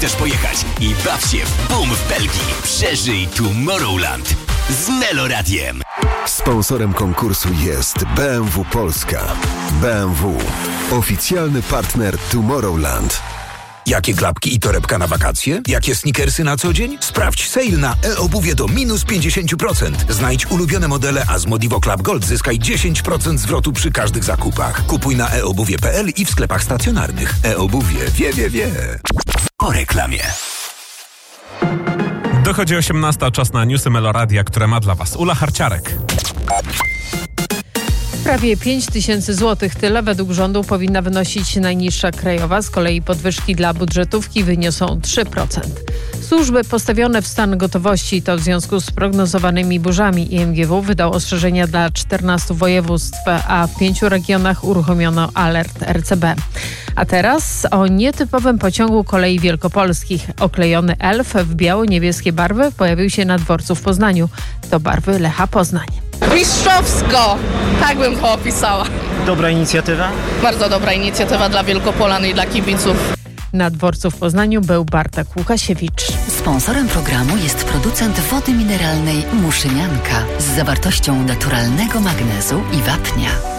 chcesz pojechać i baw się w boom w Belgii. Przeżyj Tomorrowland z Meloradiem. Sponsorem konkursu jest BMW Polska. BMW. Oficjalny partner Tomorrowland. Jakie klapki i torebka na wakacje? Jakie sneakersy na co dzień? Sprawdź sale na e-obuwie do minus 50%. Znajdź ulubione modele, a z Modivo Club Gold zyskaj 10% zwrotu przy każdych zakupach. Kupuj na eobuwie.pl i w sklepach stacjonarnych. E-obuwie wie. Po reklamie. Dochodzi 18, czas na newsy Meloradia, które ma dla Was Ula Harciarek. Prawie 5 tysięcy złotych. Tyle według rządu powinna wynosić najniższa krajowa. Z kolei podwyżki dla budżetówki wyniosą 3%. Służby postawione w stan gotowości to w związku z prognozowanymi burzami. IMGW wydał ostrzeżenia dla 14 województw, a w 5 regionach uruchomiono alert RCB. A teraz o nietypowym pociągu kolei wielkopolskich. Oklejony elf w biało-niebieskie barwy pojawił się na dworcu w Poznaniu. To barwy Lecha Poznań. Mistrzowsko! Tak bym to opisała. Dobra inicjatywa? Bardzo dobra inicjatywa dla Wielkopolan i dla kibiców. Na dworcu w Poznaniu był Bartek Łukasiewicz. Sponsorem programu jest producent wody mineralnej Muszynianka z zawartością naturalnego magnezu i wapnia.